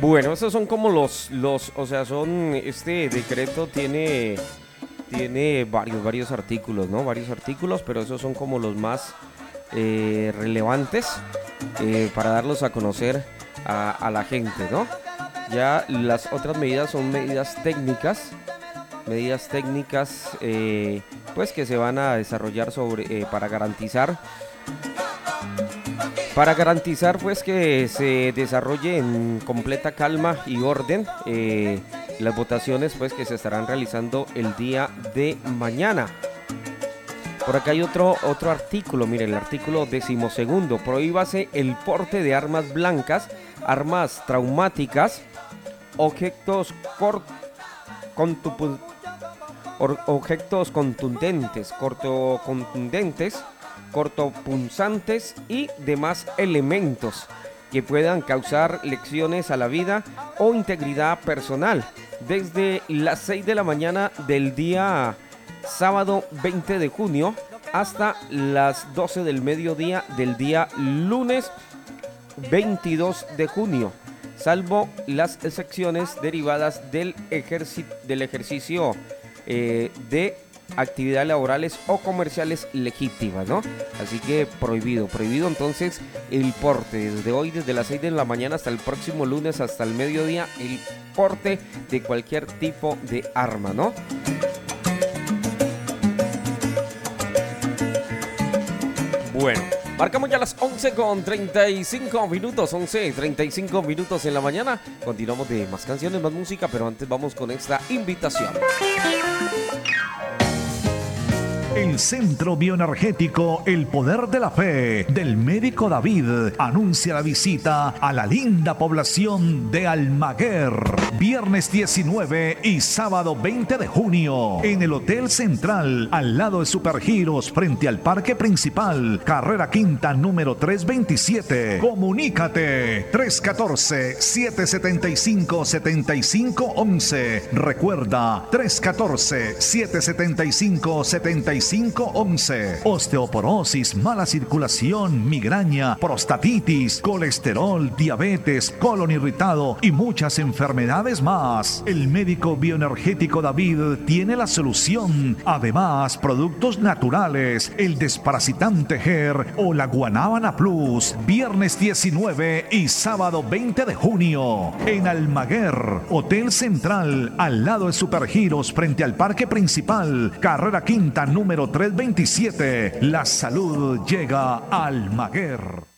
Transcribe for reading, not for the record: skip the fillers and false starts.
Bueno, esos son como o sea, este decreto tiene varios artículos, ¿no? Varios artículos, pero esos son como los más relevantes para darlos a conocer a la gente, ¿no? Ya las otras medidas son medidas técnicas pues que se van a desarrollar para garantizar pues que se desarrolle en completa calma y orden las votaciones pues que se estarán realizando el día de mañana. Por acá hay otro artículo, miren, el artículo 12º, prohíbase el porte de armas blancas, armas traumáticas, objetos contundentes, cortopunzantes y demás elementos que puedan causar lesiones a la vida o integridad personal desde las 6 de la mañana del día sábado 20 de junio hasta las 12 del mediodía del día lunes 22 de junio, salvo las excepciones derivadas del ejercicio de actividades laborales o comerciales legítimas, ¿no? Así que prohibido entonces el porte desde las 6 de la mañana hasta el próximo lunes hasta el mediodía, el porte de cualquier tipo de arma, ¿no? Bueno, marcamos ya las 11:35, 11:35 en la mañana. Continuamos de más canciones, más música, pero antes vamos con esta invitación. El Centro Bioenergético El Poder de la Fe del Médico David anuncia la visita a la linda población de Almaguer, viernes 19 y sábado 20 de junio, en el Hotel Central, al lado de Supergiros, frente al Parque Principal, carrera quinta, número 327. Comunícate, 314-775-7511. Recuerda, 314-775-7511. Osteoporosis, mala circulación, migraña, prostatitis, colesterol, diabetes, colon irritado y muchas enfermedades más. El médico bioenergético David tiene la solución. Además, productos naturales, el desparasitante GER o la Guanábana Plus. Viernes 19 y sábado 20 de junio en Almaguer, Hotel Central, al lado de Supergiros, frente al Parque Principal, carrera quinta, número 327. La salud llega a Almaguer.